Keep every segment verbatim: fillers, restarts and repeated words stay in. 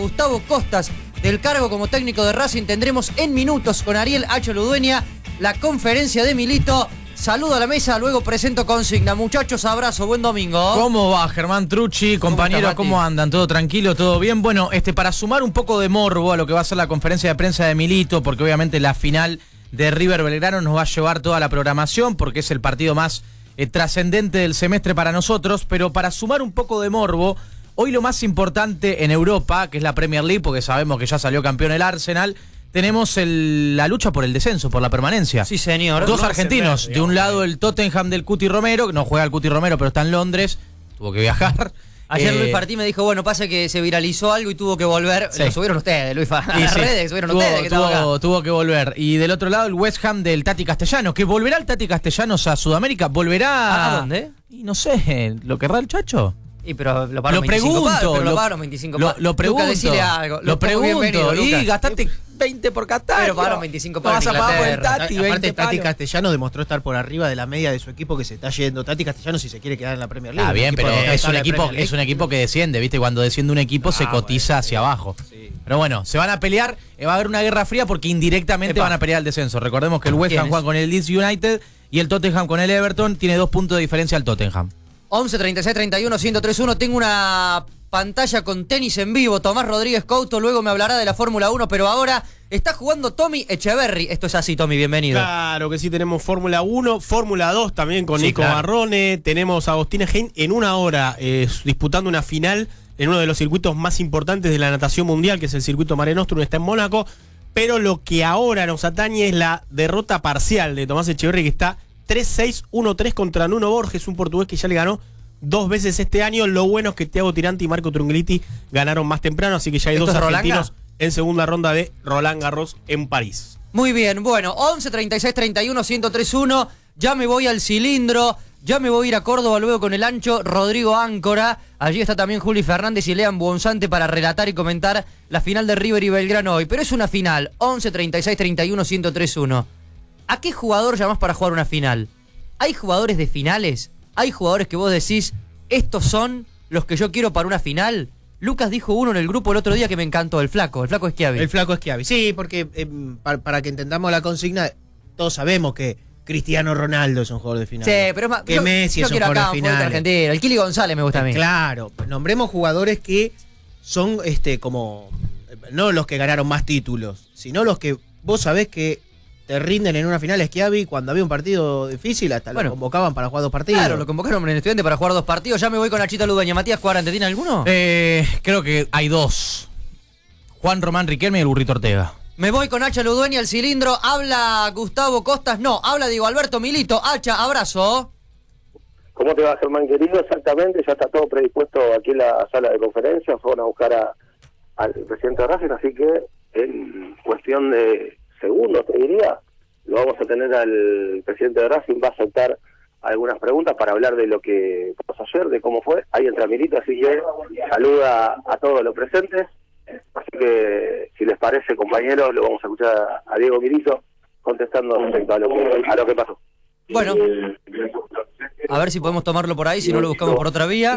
Gustavo Costas del cargo como técnico de Racing. Tendremos en minutos con Ariel H. Ludueña la conferencia de Milito. Saludo a la mesa, luego presento consigna. Muchachos, abrazo, buen domingo. ¿Cómo va, Germán Trucci? Compañeros, ¿cómo, ¿cómo andan? ¿Todo tranquilo? ¿Todo bien? Bueno, este para sumar un poco de morbo a lo que va a ser la conferencia de prensa de Milito, porque obviamente la final de River Belgrano nos va a llevar toda la programación, porque es el partido más eh, trascendente del semestre para nosotros, pero para sumar un poco de morbo, hoy lo más importante en Europa, que es la Premier League, porque sabemos que ya salió campeón el Arsenal, tenemos el, la lucha por el descenso, por la permanencia. Sí, señor. Dos no argentinos. Ver, de un lado el Tottenham del Cuti Romero, que no juega el Cuti Romero, pero está en Londres, tuvo que viajar. Ayer eh, Luis Fartí me dijo, bueno, pasa que se viralizó algo y tuvo que volver. Sí. Lo subieron ustedes, Luis Fartí. A las sí. redes, subieron tuvo, ustedes. Que tuvo, tuvo que volver. Y del otro lado el West Ham del Tati Castellanos, que volverá el Tati Castellanos a Sudamérica. ¿Volverá? ¿A dónde? Y no sé, ¿lo querrá el Chacho? Y pero lo pagaron lo pregunto, veinticinco pa, pero lo, lo pagaron veinticinco lo, pa. lo pregunto, Lucas, decile algo. lo pregunto, y Lucas. gastaste veinte por Qatar. Pero pagaron veinticinco pa. No vas a pagar por el Tati, Aparte, veinte Tati palos. Castellanos demostró estar por arriba de la media de su equipo que se está yendo. Tati Castellanos si se quiere quedar en la Premier League. Ah, bien, pero de es un, equipo, Premier es un equipo que desciende, ¿viste? Cuando desciende un equipo Ah, se cotiza bueno, hacia sí, abajo. sí. Pero bueno, se van a pelear, eh, va a haber una guerra fría porque indirectamente Epa. van a pelear el descenso. Recordemos que el West Ham juega con el Leeds United y el Tottenham con el Everton, tiene dos puntos de diferencia al Tottenham. once, treinta y seis, treinta y uno, ciento tres uno. Tengo una pantalla con tenis en vivo. Tomás Rodríguez Couto luego me hablará de la Fórmula uno, pero ahora está jugando Tommy Echeverry. Esto es así, Tommy, bienvenido. Claro que sí, tenemos Fórmula uno, Fórmula dos también con Sí, Nico claro. Marrone. Tenemos a Agostina Hein en una hora eh, disputando una final en uno de los circuitos más importantes de la natación mundial, que es el circuito Mare Nostrum, está en Mónaco. Pero lo que ahora nos atañe es la derrota parcial de Tomás Echeverry, que está tres seis, uno tres contra Nuno Borges, un portugués que ya le ganó dos veces este año. Lo bueno es que Thiago Tirante y Marco Trungelliti ganaron más temprano, así que ya hay ¿Esto dos es argentinos Rolanga? en segunda ronda de Roland Garros en París. Muy bien, bueno, once, treinta y seis, treinta y uno, ciento tres uno. Ya me voy al cilindro. Ya me voy a ir a Córdoba luego con el ancho Rodrigo Áncora. Allí está también Juli Fernández y Lean Buonsante para relatar y comentar la final de River y Belgrano hoy. Pero es una final. once, treinta y seis, treinta y uno, ciento tres uno. ¿A qué jugador llamás para jugar una final? ¿Hay jugadores de finales? ¿Hay jugadores que vos decís, estos son los que yo quiero para una final? Lucas dijo uno en el grupo el otro día que me encantó, el flaco, el flaco Schiavi. El flaco Schiavi. Sí, porque eh, para, para que entendamos la consigna, todos sabemos que Cristiano Ronaldo es un jugador de final. Sí, pero es más, que yo, Messi yo es un quiero jugador acá de un futbolista final. argentino. El Kili González me gusta a mí. Claro, nombremos jugadores que son este como no los que ganaron más títulos, sino los que vos sabés que te rinden en una final. Schiavi, cuando había un partido difícil, hasta Bueno, lo convocaban para jugar dos partidos. Claro, lo convocaron en el Estudiante para jugar dos partidos. Ya me voy con Nachita Ludueña. Matías Cuarante, ¿tiene alguno? Eh, creo que hay dos. Juan Román Riquelme y el Burrito Ortega. Me voy con Hacha Ludueña, el cilindro. Habla Gustavo Costas, no, habla Diego Alberto Milito. Hacha, abrazo. ¿Cómo te va, Germán, querido? Exactamente, ya está todo predispuesto aquí en la sala de conferencias. Fueron a buscar a, al presidente de Racing, así que en cuestión de segundos, te diría, lo vamos a tener al presidente de Racing. Va a aceptar algunas preguntas para hablar de lo que pasó ayer, de cómo fue. Ahí entra Milito, así que saluda a todos los presentes. Así que, si les parece, compañeros, lo vamos a escuchar a, a Diego Milito contestando respecto a lo que, a lo que pasó. Bueno, a ver si podemos tomarlo por ahí, si no lo buscamos por otra vía.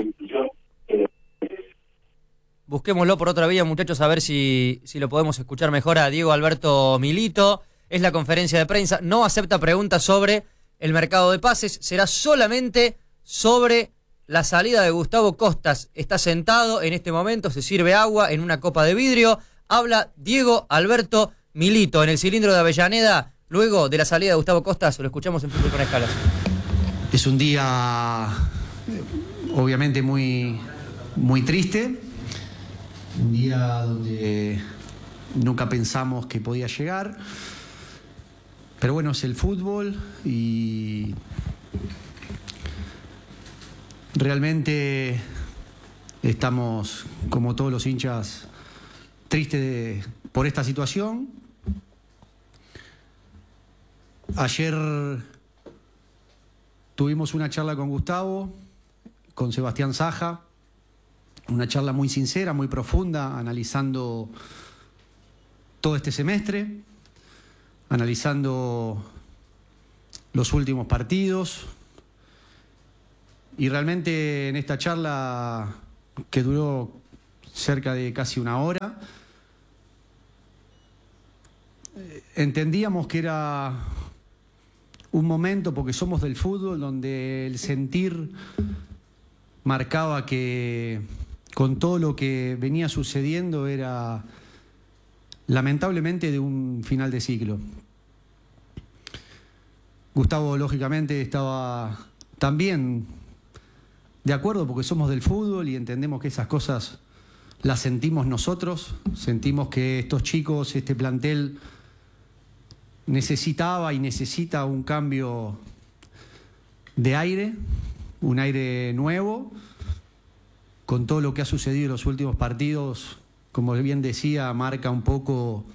Busquémoslo por otra vía, muchachos, a ver si, si lo podemos escuchar mejor a Diego Alberto Milito. Es la conferencia de prensa, no acepta preguntas sobre el mercado de pases, será solamente sobre la salida de Gustavo Costas. Está sentado en este momento, se sirve agua en una copa de vidrio. Habla Diego Alberto Milito en el cilindro de Avellaneda. Luego de la salida de Gustavo Costas, lo escuchamos en Fútbol con Escalas. Es un día obviamente muy, muy triste, un día donde nunca pensamos que podía llegar, pero bueno, es el fútbol y realmente estamos, como todos los hinchas, tristes de, por esta situación. Ayer tuvimos una charla con Gustavo, con Sebastián Saja, una charla muy sincera, muy profunda, analizando todo este semestre, analizando los últimos partidos. Y realmente en esta charla, que duró cerca de casi una hora. Entendíamos que era un momento, porque somos del fútbol, donde el sentir marcaba que con todo lo que venía sucediendo era lamentablemente de un final de ciclo. Gustavo, lógicamente, estaba también de acuerdo porque somos del fútbol y entendemos que esas cosas las sentimos nosotros, sentimos que estos chicos, este plantel necesitaba y necesita un cambio de aire, un aire nuevo, con todo lo que ha sucedido en los últimos partidos, como bien decía, marca un poco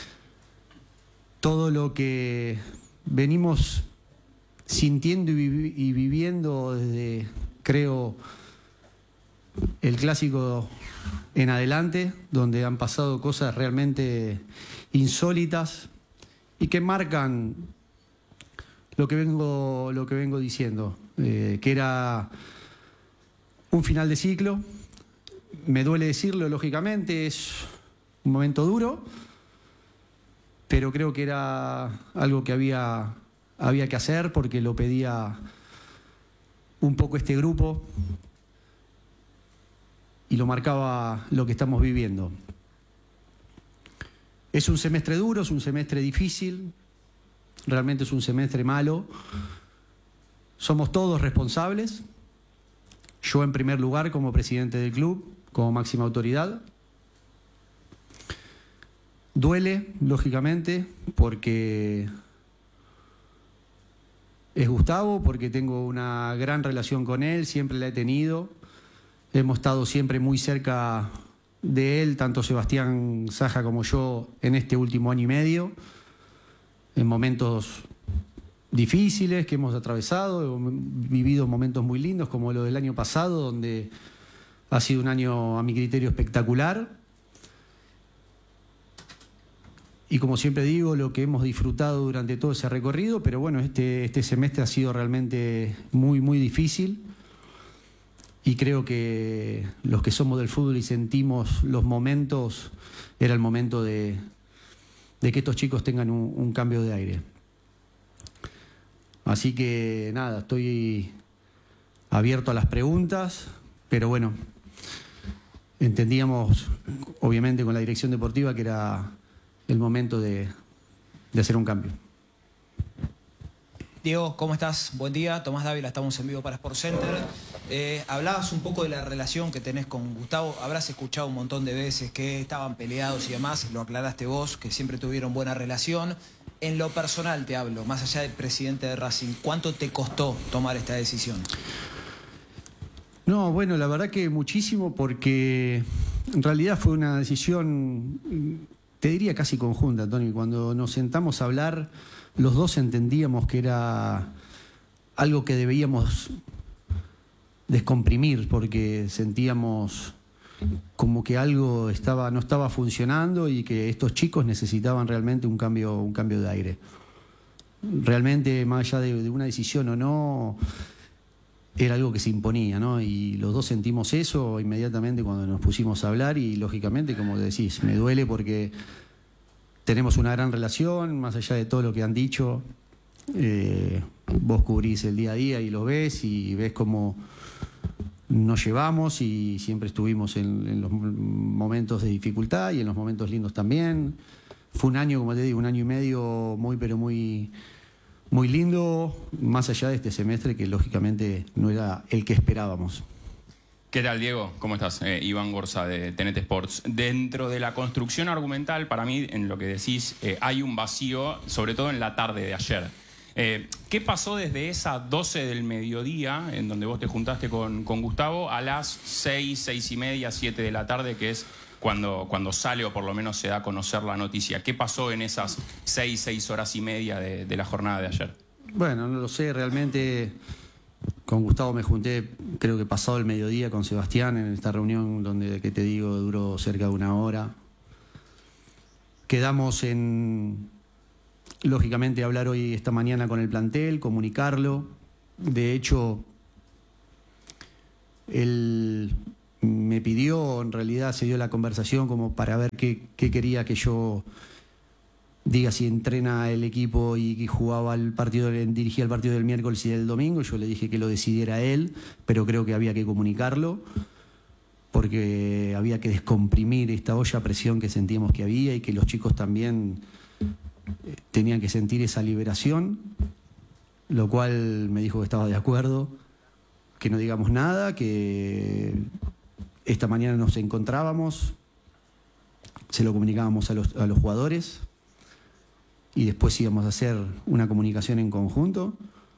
todo lo que venimos sintiendo y, vi y viviendo desde, creo, el clásico en adelante, donde han pasado cosas realmente insólitas y que marcan lo que vengo, lo que vengo diciendo, eh, que era un final de ciclo. Me duele decirlo, lógicamente, es un momento duro, pero creo que era algo que había, había que hacer porque lo pedía un poco este grupo y lo marcaba lo que estamos viviendo. Es un semestre duro, es un semestre difícil, realmente es un semestre malo. Somos todos responsables. Yo en primer lugar como presidente del club, como máxima autoridad. Duele, lógicamente, porque es Gustavo, porque tengo una gran relación con él, siempre la he tenido. Hemos estado siempre muy cerca de él, tanto Sebastián Saja como yo, en este último año y medio, en momentos difíciles que hemos atravesado, hemos vivido momentos muy lindos como lo del año pasado, donde ha sido un año a mi criterio espectacular. Y como siempre digo, lo que hemos disfrutado durante todo ese recorrido, pero bueno, este, este semestre ha sido realmente muy, muy difícil. Y creo que los que somos del fútbol y sentimos los momentos, era el momento de, de que estos chicos tengan un, un cambio de aire. Así que nada, estoy abierto a las preguntas, pero bueno, entendíamos obviamente con la dirección deportiva que era el momento de, de hacer un cambio. Diego, ¿cómo estás? Buen día. Tomás Dávila, estamos en vivo para SportsCenter. Eh, hablabas un poco de la relación que tenés con Gustavo. Habrás escuchado un montón de veces que estaban peleados y demás. Lo aclaraste vos, que siempre tuvieron buena relación. En lo personal te hablo, más allá del presidente de Racing, ¿cuánto te costó tomar esta decisión? No, bueno, la verdad que muchísimo, porque en realidad fue una decisión, te diría casi conjunta, Tony. Cuando nos sentamos a hablar, los dos entendíamos que era algo que debíamos descomprimir, porque sentíamos como que algo estaba, no estaba funcionando y que estos chicos necesitaban realmente un cambio, un cambio de aire. Realmente, más allá de, de una decisión o no, era algo que se imponía, ¿no? Y los dos sentimos eso inmediatamente cuando nos pusimos a hablar y, lógicamente, como decís, me duele porque tenemos una gran relación, más allá de todo lo que han dicho. Eh, vos cubrís el día a día y lo ves y ves cómo nos llevamos y siempre estuvimos en, en los momentos de dificultad y en los momentos lindos también. Fue un año, como te digo, un año y medio muy, pero muy, muy lindo, más allá de este semestre que lógicamente no era el que esperábamos. ¿Qué tal, Diego? ¿Cómo estás? Eh, Iván Gorza de T N T Sports. Dentro de la construcción argumental, para mí, en lo que decís, eh, hay un vacío, sobre todo en la tarde de ayer. Eh, ¿Qué pasó desde esas doce del mediodía, en donde vos te juntaste con, con Gustavo, a las seis, seis y media, siete de la tarde, que es cuando, cuando sale o por lo menos se da a conocer la noticia? ¿Qué pasó en esas seis, seis horas y media de, de la jornada de ayer? Bueno, no lo sé, realmente con Gustavo me junté, creo que pasado el mediodía con Sebastián en esta reunión donde, que te digo, duró cerca de una hora. Quedamos en, lógicamente, hablar hoy, esta mañana con el plantel, comunicarlo. De hecho, él me pidió, en realidad se dio la conversación como para ver qué, qué quería que yo diga, si entrena el equipo y, y jugaba el partido, dirigía el partido del miércoles y del domingo. Yo le dije que lo decidiera él, pero creo que había que comunicarlo, porque había que descomprimir esta olla a presión que sentíamos que había y que los chicos también eh, tenían que sentir esa liberación, lo cual me dijo que estaba de acuerdo, que no digamos nada, que esta mañana nos encontrábamos, se lo comunicábamos a los, a los jugadores y después íbamos a hacer una comunicación en conjunto,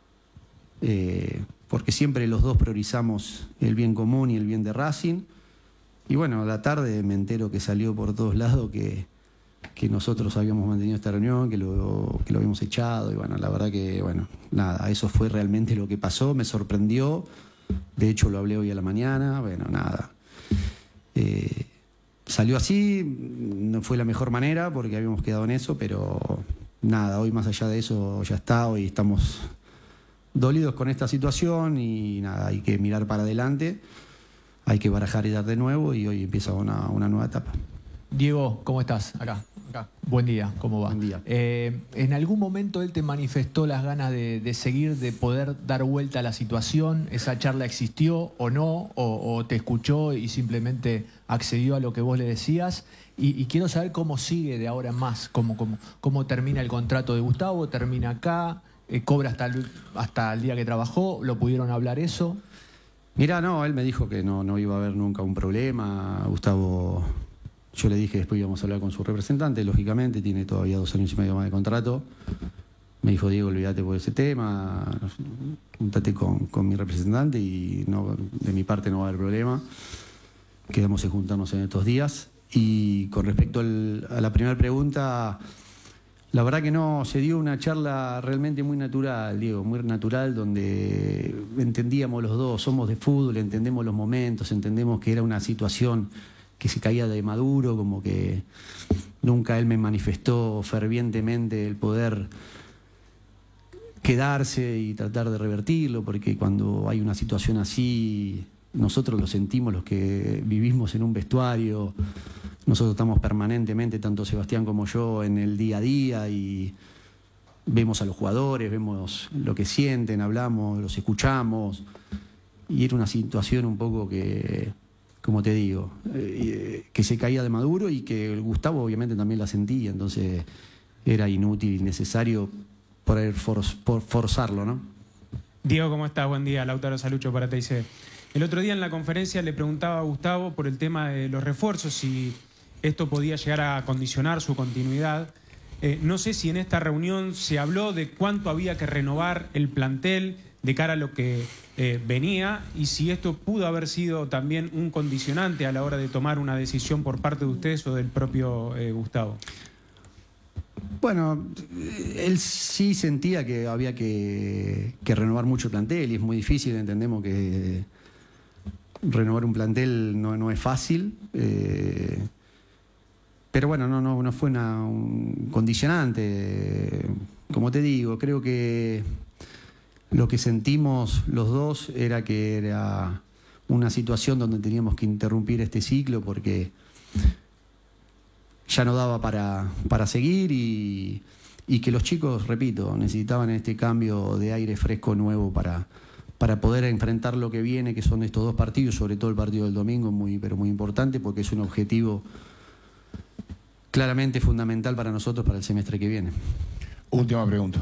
eh, porque siempre los dos priorizamos el bien común y el bien de Racing. Y bueno, a la tarde me entero que salió por todos lados que, que nosotros habíamos mantenido esta reunión, que lo, que lo habíamos echado. Y bueno, la verdad que, bueno, nada, eso fue realmente lo que pasó, me sorprendió. De hecho, lo hablé hoy a la mañana. Bueno, nada. Eh, salió así, no fue la mejor manera porque habíamos quedado en eso, pero nada, hoy más allá de eso ya está. Hoy estamos dolidos con esta situación y nada, hay que mirar para adelante. Hay que barajar y dar de nuevo y hoy empieza una, una nueva etapa. Diego, ¿cómo estás? Acá. Acá. Buen día, ¿cómo va? Buen día. Eh, ¿En algún momento él te manifestó las ganas de, de seguir, de poder dar vuelta a la situación? ¿Esa charla existió o no? ¿O, o te escuchó y simplemente accedió a lo que vos le decías? Y, y quiero saber cómo sigue de ahora en más, cómo, cómo, cómo termina el contrato de Gustavo, termina acá, eh, cobra hasta el, hasta el día que trabajó, ¿lo pudieron hablar eso? Mirá, no, él me dijo que no, no iba a haber nunca un problema. Gustavo, yo le dije que después íbamos a hablar con su representante, lógicamente, tiene todavía dos años y medio más de contrato. Me dijo, Diego, olvídate por ese tema, júntate con, con mi representante y no, de mi parte no va a haber problema. Quedamos en juntarnos en estos días. Y con respecto al, a la primera pregunta, la verdad que no, se dio una charla realmente muy natural, Diego, muy natural, donde entendíamos los dos, somos de fútbol, entendemos los momentos, entendemos que era una situación que se caía de maduro, como que nunca él me manifestó fervientemente el poder quedarse y tratar de revertirlo, porque cuando hay una situación así, nosotros lo sentimos, los que vivimos en un vestuario. Nosotros estamos permanentemente, tanto Sebastián como yo, en el día a día y vemos a los jugadores, vemos lo que sienten, hablamos, los escuchamos. Y era una situación un poco que, como te digo, eh, que se caía de maduro y que el Gustavo obviamente también la sentía. Entonces era inútil y necesario poder for, por forzarlo, ¿no? Diego, ¿cómo estás? Buen día. Lautaro Salucho para T I C. El otro día en la conferencia le preguntaba a Gustavo por el tema de los refuerzos, si esto podía llegar a condicionar su continuidad. Eh, no sé si en esta reunión se habló de cuánto había que renovar el plantel de cara a lo que eh, venía y si esto pudo haber sido también un condicionante a la hora de tomar una decisión por parte de ustedes o del propio eh, Gustavo. Bueno, él sí sentía que había que, que renovar mucho el plantel y es muy difícil, entendemos que renovar un plantel no, no es fácil. Eh, Pero bueno, no, no, no fue una, un condicionante. Como te digo, creo que lo que sentimos los dos era que era una situación donde teníamos que interrumpir este ciclo porque ya no daba para, para seguir y, y que los chicos, repito, necesitaban este cambio de aire fresco nuevo para, para poder enfrentar lo que viene, que son estos dos partidos, sobre todo el partido del domingo, muy, pero muy importante porque es un objetivo claramente fundamental para nosotros para el semestre que viene. Última pregunta.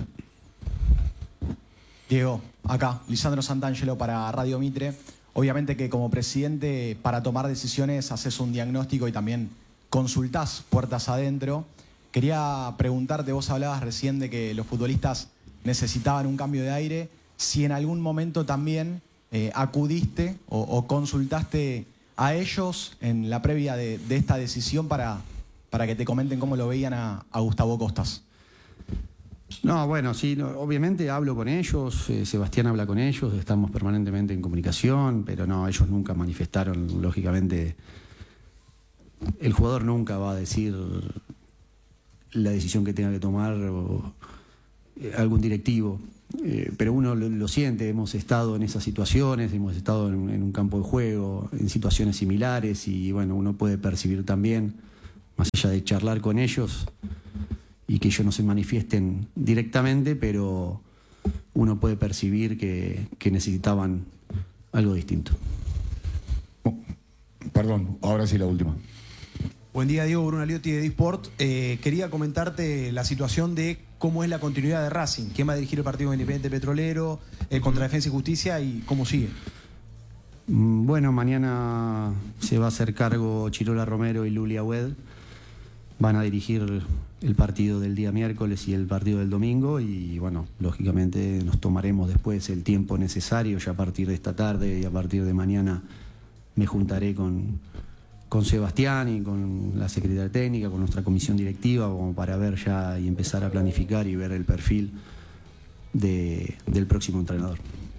Diego, acá, Lisandro Santangelo para Radio Mitre. Obviamente que como presidente, para tomar decisiones, haces un diagnóstico y también consultás puertas adentro. Quería preguntarte, vos hablabas recién de que los futbolistas necesitaban un cambio de aire. Si en algún momento también eh, acudiste o, o consultaste a ellos en la previa de, de esta decisión para... para que te comenten cómo lo veían a, a Gustavo Costas. No, bueno, sí, no, obviamente hablo con ellos, eh, Sebastián habla con ellos, estamos permanentemente en comunicación, pero no, ellos nunca manifestaron, lógicamente, el jugador nunca va a decir la decisión que tenga que tomar o, eh, algún directivo. Eh, pero uno lo, lo siente, hemos estado en esas situaciones, hemos estado en, en un campo de juego, en situaciones similares y bueno, uno puede percibir también, más allá de charlar con ellos y que ellos no se manifiesten directamente, pero uno puede percibir que, que necesitaban algo distinto. Oh, perdón, ahora sí la última. Buen día, Diego Bruno Aliotti de Disport. Eh, quería comentarte la situación de cómo es la continuidad de Racing. ¿Quién va a dirigir el partido Independiente Petrolero, eh, contra Defensa y Justicia y cómo sigue? Bueno, mañana se va a hacer cargo Chirola Romero y Luli Agüed. Van a dirigir el partido del día miércoles y el partido del domingo y bueno, lógicamente nos tomaremos después el tiempo necesario ya a partir de esta tarde y a partir de mañana me juntaré con, con Sebastián y con la Secretaría Técnica, con nuestra comisión directiva como para ver ya y empezar a planificar y ver el perfil de, del próximo entrenador.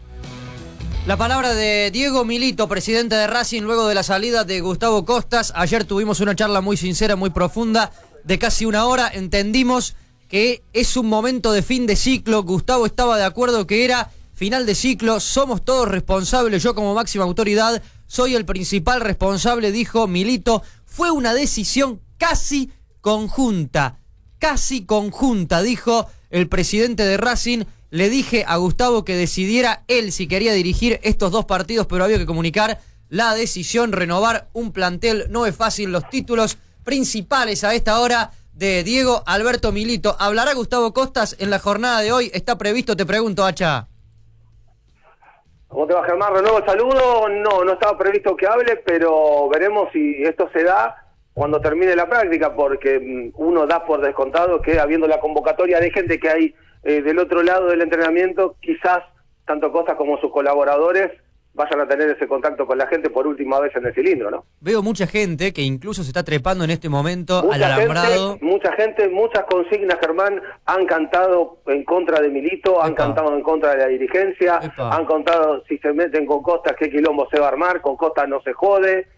La palabra de Diego Milito, presidente de Racing, luego de la salida de Gustavo Costas. Ayer tuvimos una charla muy sincera, muy profunda, de casi una hora. Entendimos que es un momento de fin de ciclo. Gustavo estaba de acuerdo que era final de ciclo. Somos todos responsables. Yo como máxima autoridad soy el principal responsable, dijo Milito. Fue una decisión casi conjunta. Casi conjunta, dijo el presidente de Racing. Le dije a Gustavo que decidiera él si quería dirigir estos dos partidos, pero había que comunicar la decisión, renovar un plantel. No es fácil. Los títulos principales a esta hora de Diego Alberto Milito. ¿Hablará Gustavo Costas en la jornada de hoy? ¿Está previsto? Te pregunto, Hacha. ¿Cómo te va, Germán? Renuevo el saludo. No, no estaba previsto que hable, pero veremos si esto se da cuando termine la práctica, porque uno da por descontado que habiendo la convocatoria de gente que hay Eh, del otro lado del entrenamiento, quizás tanto Costas como sus colaboradores vayan a tener ese contacto con la gente por última vez en el cilindro, ¿no? Veo mucha gente que incluso se está trepando en este momento mucha al alambrado. Gente, mucha gente, muchas consignas, Germán, han cantado en contra de Milito, han Epa. cantado en contra de la dirigencia, Epa. han contado si se meten con Costas qué quilombo se va a armar, con Costas no se jode,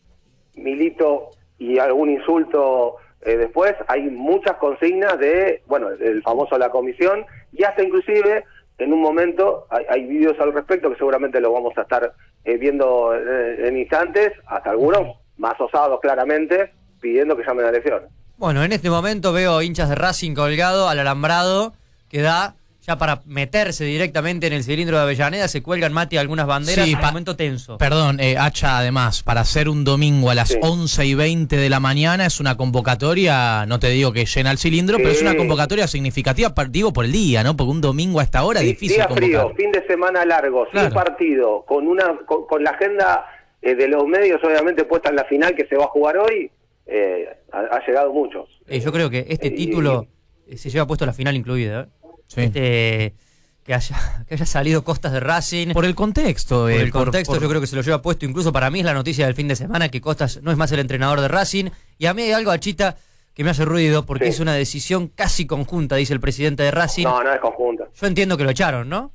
Milito y algún insulto... Eh, después hay muchas consignas de, bueno, el famoso la comisión, y hasta inclusive en un momento hay, hay vídeos al respecto que seguramente lo vamos a estar eh, viendo eh, en instantes, hasta algunos más osados claramente, pidiendo que llamen a elección. Bueno, en este momento veo hinchas de Racing colgado al alambrado que da ya para meterse directamente en el cilindro de Avellaneda. Se cuelgan, Mati, algunas banderas. Sí, un momento tenso. Perdón, eh, Hacha, además, para hacer un domingo a las sí. once y veinte de la mañana es una convocatoria, no te digo que llena el cilindro, sí. pero es una convocatoria significativa, digo, por el día, ¿no? Porque un domingo a esta hora es sí, difícil día convocar. Frío, fin de semana largo, claro. sin partido, con una con, con la agenda eh, de los medios obviamente puesta en la final que se va a jugar hoy, eh, ha, ha llegado muchos. Eh, yo creo que este eh, título y, se lleva puesto la final incluida, ¿eh? Sí. Este, que haya que haya salido Costas de Racing por el contexto por eh, el contexto por, por... yo creo que se lo lleva puesto. Incluso para mí es la noticia del fin de semana que Costas no es más el entrenador de Racing. Y a mí hay algo, Achita, que me hace ruido porque sí. es una decisión casi conjunta, dice el presidente de Racing. No, no es conjunta. Yo entiendo que lo echaron, ¿no?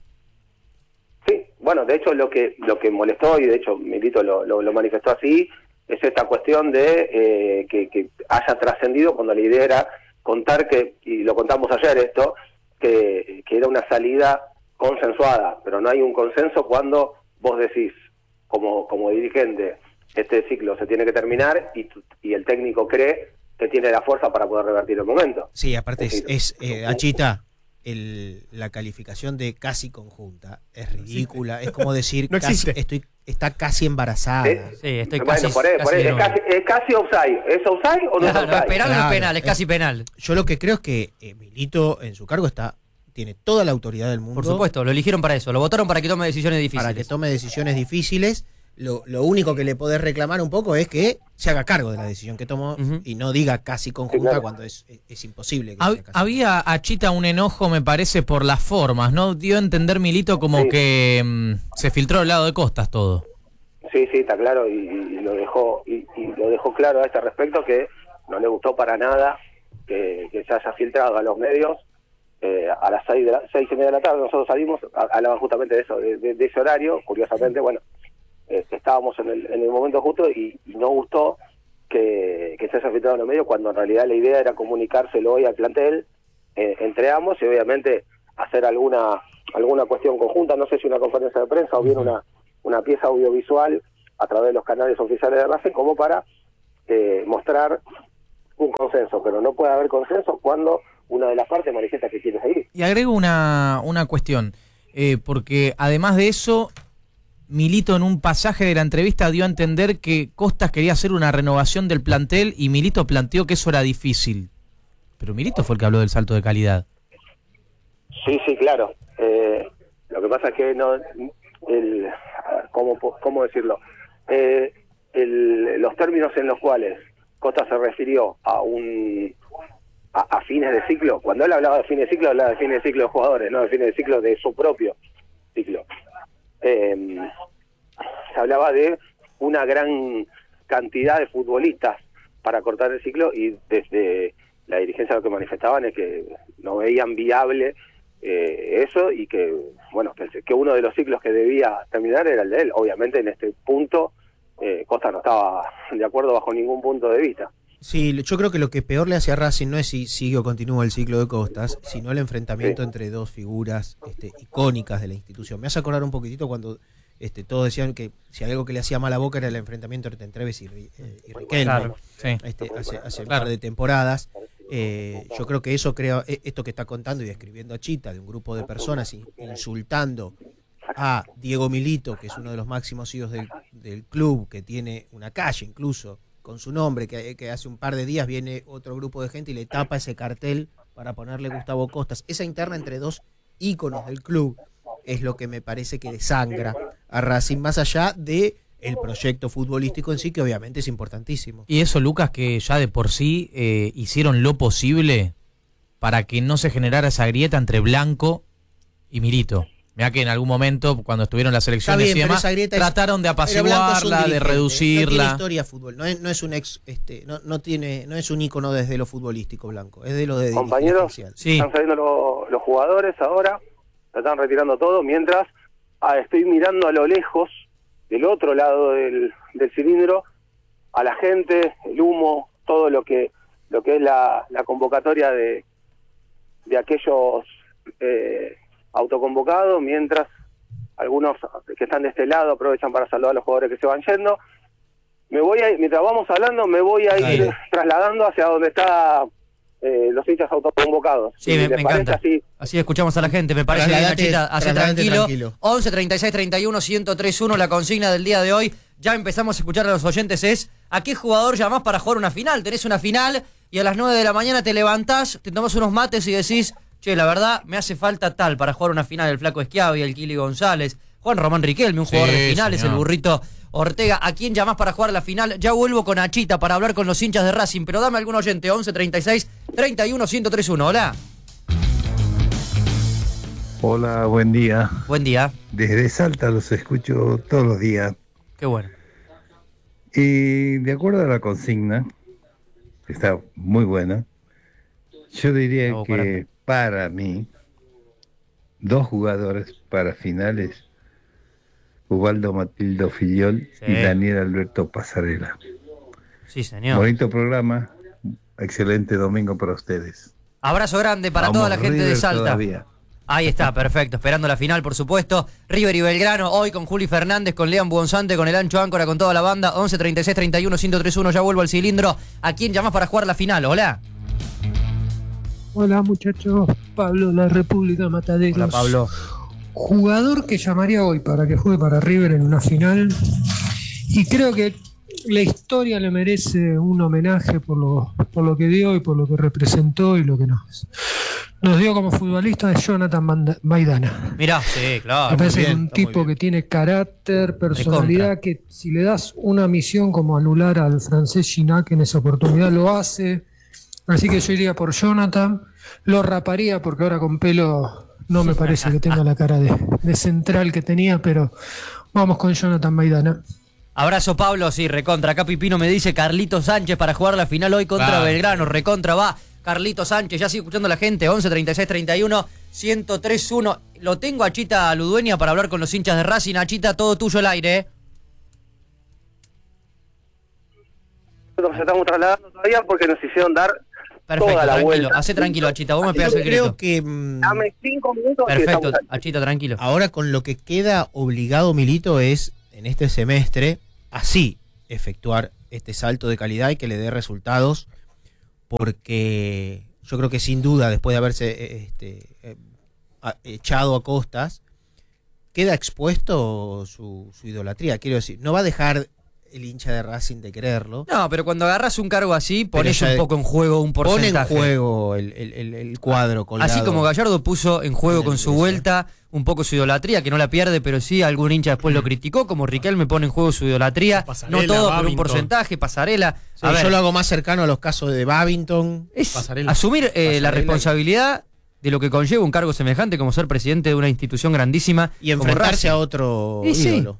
Sí, bueno, de hecho lo que lo que molestó, y de hecho Milito lo, lo, lo manifestó así, es esta cuestión de eh, que, que haya trascendido cuando la idea era contar que, y lo contamos ayer esto, Que, que era una salida consensuada, pero no hay un consenso cuando vos decís, como, como dirigente, este ciclo se tiene que terminar y, y el técnico cree que tiene la fuerza para poder revertir el momento. Sí, aparte es, es eh, Achita, el, la calificación de casi conjunta es ridícula, sí. es como decir, no casi, estoy, está casi embarazada. ¿Eh? Sí, estoy bueno, casi, por ahí, casi por ahí, es, casi, es casi offside. ¿Es offside o no claro, es offside? Es penal o no es penal, es casi penal. Yo lo que creo es que eh, Milito en su cargo está tiene toda la autoridad del mundo. Por supuesto, lo eligieron para eso, lo votaron para que tome decisiones difíciles. Para que tome decisiones difíciles. Lo, lo único que le podés reclamar un poco es que se haga cargo de la decisión que tomó uh-huh. y no diga casi conjunta sí, claro. cuando es, es, es imposible. Que Hab, sea casi había, conjunta. Achita, un enojo, me parece, por las formas, ¿no? Dio a entender Milito como sí. que um, se filtró al lado de Costas todo. Sí, sí, está claro, y, y lo dejó y, y lo dejó claro a este respecto, que no le gustó para nada que, que se haya filtrado a los medios. Eh, a las seis, de la, seis y media de la tarde nosotros salimos, hablaban justamente de eso, de, de, de ese horario, curiosamente, bueno, eh, estábamos en el, en el momento justo y, y no gustó que, que se haya filtrado en los medios, cuando en realidad la idea era comunicárselo hoy al plantel, eh, entre ambos, y obviamente hacer alguna alguna cuestión conjunta, no sé si una conferencia de prensa o bien una, una pieza audiovisual a través de los canales oficiales de Racing, como para eh, mostrar un consenso, pero no puede haber consenso cuando una de las partes manifiesta que quiere seguir. Y agrego una, una cuestión, eh, porque además de eso, Milito en un pasaje de la entrevista dio a entender que Costas quería hacer una renovación del plantel y Milito planteó que eso era difícil. Pero Milito fue el que habló del salto de calidad. Sí, sí, claro. Eh, lo que pasa es que no, el, ¿cómo, cómo decirlo? Eh, el, los términos en los cuales Costas se refirió a un a, a fines de ciclo, cuando él hablaba de fines de ciclo, hablaba de fines de ciclo de jugadores, no de fines de ciclo de su propio ciclo. Eh, se hablaba de una gran cantidad de futbolistas para cortar el ciclo, y desde la dirigencia lo que manifestaban es que no veían viable eh, eso, y que bueno que, que uno de los ciclos que debía terminar era el de él. Obviamente en este punto eh, Costa no estaba de acuerdo bajo ningún punto de vista. Sí, yo creo que lo que peor le hace a Racing no es si sigue o continúa el ciclo de Costas, sino el enfrentamiento sí. entre dos figuras este, icónicas de la institución. Me hace acordar un poquitito cuando este, todos decían que si algo que le hacía mala boca era el enfrentamiento entre Entreves y, eh, y Riquelme, claro, sí. este, hace, hace claro. un par de temporadas. Eh, yo creo que eso crea, esto que está contando y describiendo a Chita, de un grupo de personas insultando a Diego Milito, que es uno de los máximos hijos del, del club, que tiene una calle incluso con su nombre, que, que hace un par de días viene otro grupo de gente y le tapa ese cartel para ponerle Gustavo Costas. Esa interna entre dos íconos del club es lo que me parece que desangra a Racing, más allá de el proyecto futbolístico en sí, que obviamente es importantísimo. Y eso, Lucas, que ya de por sí eh, hicieron lo posible para que no se generara esa grieta entre Blanco y Milito. Mirá que en algún momento, cuando estuvieron las elecciones bien, y demás, trataron es, de apaciguarla, de reducirla. No tiene historia de fútbol, no es, no es un ex, este, no, no tiene, no es un ícono desde lo futbolístico, Blanco, es de lo de compañeros. Sí. Están saliendo los, los jugadores ahora, se están retirando todo, mientras ah, estoy mirando a lo lejos, del otro lado del, del cilindro, a la gente, el humo, todo lo que lo que es la, la convocatoria de de aquellos eh, autoconvocados, mientras algunos que están de este lado aprovechan para saludar a los jugadores que se van yendo. Me voy a, mientras vamos hablando, me voy a ir Dale. trasladando hacia donde está eh, los hinchas autoconvocados. Sí, si me, me encanta. Así, así escuchamos a la gente, me parece bien, Nachita, así tranquilo. tranquilo. once treinta y seis treinta y uno ciento tres uno, la consigna del día de hoy. Ya empezamos a escuchar a los oyentes, es ¿a qué jugador llamás para jugar una final? Tenés una final y a las nueve de la mañana te levantás, te tomás unos mates y decís, che, la verdad, me hace falta tal para jugar una final, el Flaco Schiavi, el Kili González, Juan Román Riquelme, un sí, jugador de finales, señor. El Burrito Ortega. ¿A quién llamás para jugar la final? Ya vuelvo con Achita para hablar con los hinchas de Racing, pero dame algún oyente, once treinta y seis treinta y uno ciento tres uno. Hola. Hola, buen día. Buen día. Desde Salta los escucho todos los días. Qué bueno. Y de acuerdo a la consigna, que está muy buena, yo diría no, que para, para mí, dos jugadores para finales, Ubaldo Matildo Filiol sí. y Daniel Alberto Pasarela. Sí, señor. Bonito programa, excelente domingo para ustedes. Abrazo grande para Vamos, toda la gente River de Salta. Todavía. Ahí está, perfecto, esperando la final, por supuesto. River y Belgrano, hoy con Juli Fernández, con Lean Buonzante, con el Ancho Áncora, con toda la banda. once treinta y seis treinta y uno ciento tres uno, ya vuelvo al cilindro. ¿A quién llamás para jugar la final? Hola. Hola, muchachos. Pablo, la República Mataderos. Hola, Pablo. Jugador que llamaría hoy para que juegue para River en una final. Y creo que la historia le merece un homenaje por lo, por lo que dio y por lo que representó y lo que nos, nos dio como futbolista, de Jonathan Maidana. Mirá, sí, claro. Me parece que un tipo que tiene carácter, personalidad, que si le das una misión como anular al francés Ginac en esa oportunidad, lo hace. Así que yo iría por Jonathan. Lo raparía porque ahora con pelo no me parece que tenga la cara de, de central que tenía, pero vamos con Jonathan Maidana. Abrazo, Pablo, sí, recontra. Acá Pipino me dice Carlito Sánchez para jugar la final hoy contra ah, Belgrano. Recontra va Carlito Sánchez, ya sigue escuchando la gente. once treinta y seis treinta y uno ciento tres uno. Lo tengo a Achita Ludueña para hablar con los hinchas de Racing. Achita, todo tuyo el aire, ¿eh? Nos estamos trasladando todavía porque nos hicieron dar Perfecto, toda la tranquilo. vuelta. Hacé tranquilo, Achita, vos me Yo pegás el creo grito. que mm, Dame cinco minutos y Perfecto, estamos ahí. Achita, tranquilo. ahora con lo que queda obligado Milito es, en este semestre, así efectuar este salto de calidad y que le dé resultados, porque yo creo que sin duda, después de haberse eh, este, eh, a- echado a Costas, queda expuesto su, su idolatría. Quiero decir, no va a dejar el hincha de Racing de quererlo. No, pero cuando agarras un cargo así, pones Pero ya un poco en juego un Pone en porcentaje. juego el, el- el- el cuadro colgado. Así como Gallardo puso en juego En con el su piso. vuelta un poco su idolatría, que no la pierde, pero sí algún hincha después lo criticó, como Riquelme pone en juego su idolatría, Pasarela, no todo, pero un Babington. porcentaje, Pasarela. Sí, A ver, yo lo hago más cercano a los casos de Babington. es Pasarela. asumir eh, la Pasarela. responsabilidad de lo que conlleva un cargo semejante como ser presidente de una institución grandísima Y como enfrentarse Racing, a otro Y sí. ídolo.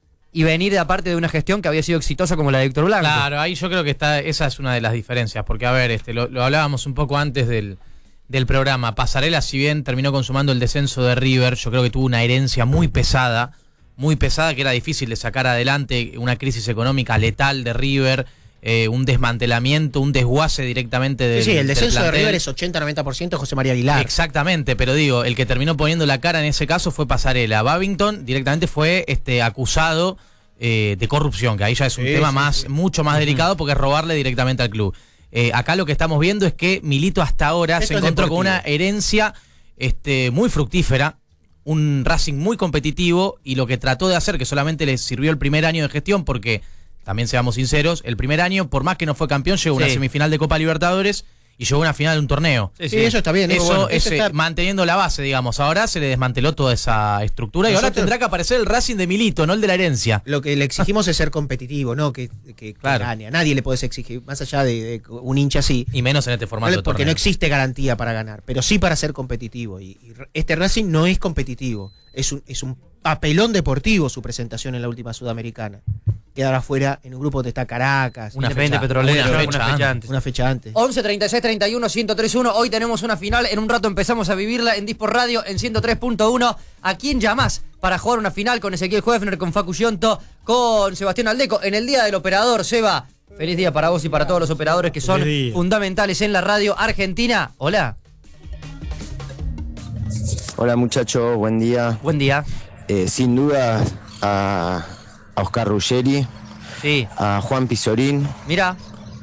y venir de aparte de una gestión que había sido exitosa como la de Héctor Blanco. Claro, ahí yo creo que está, esa es una de las diferencias, porque a ver, este, lo, lo hablábamos un poco antes del, del programa. Pasarela, si bien terminó consumando el descenso de River, yo creo que tuvo una herencia muy pesada, muy pesada, que era difícil de sacar adelante, una crisis económica letal de River, eh, un desmantelamiento, un desguace directamente del Sí, sí, el del descenso de plantel. River es ochenta a noventa por ciento José María Aguilar. Exactamente, pero digo, el que terminó poniendo la cara en ese caso fue Pasarela. Babington directamente fue este acusado eh, de corrupción, que ahí ya es un Sí, tema sí, más, sí. mucho más delicado porque es robarle directamente al club. Eh, acá lo que estamos viendo es que Milito hasta ahora Esto se es encontró con deportivo. una herencia este, muy fructífera, un Racing muy competitivo, y lo que trató de hacer, que solamente le sirvió el primer año de gestión, porque también seamos sinceros, el primer año, por más que no fue campeón, llegó a una Sí. semifinal de Copa Libertadores y llegó a una final de un torneo. Sí, eso está bien. Eso bueno. es Eso eh, está- manteniendo la base, digamos. Ahora se le desmanteló toda esa estructura y ahora Nosotros- tendrá que aparecer el Racing de Milito, no el de la herencia. Lo que le exigimos es ser competitivo, no que, que, que Claro. gane. A nadie le puedes exigir, más allá de, de un hincha así. Y menos en este formato de Porque torneo. no existe garantía para ganar, pero sí para ser competitivo. Y, y este Racing no es competitivo. Es un, es un papelón deportivo su presentación en la última Sudamericana. Quedar afuera en un grupo donde está Caracas. Una Independiente fecha, Petrolero, una una fecha fecha antes. antes. Una fecha antes. once, treinta y seis, treinta y uno, ciento tres punto uno. Hoy tenemos una final. En un rato empezamos a vivirla en Dispor Radio en ciento tres punto uno. ¿A quién llamás para jugar una final con Ezequiel Hoefner, con Facu Yonto, con Sebastián Aldeco? En el Día del Operador, Seba. Feliz día para vos y para todos los operadores que son Feliz día. fundamentales en la radio argentina. Hola. Hola muchachos, buen día. Buen día. Eh, sin duda a, a Oscar Ruggeri, Sí. a Juan Pizorín. Mira.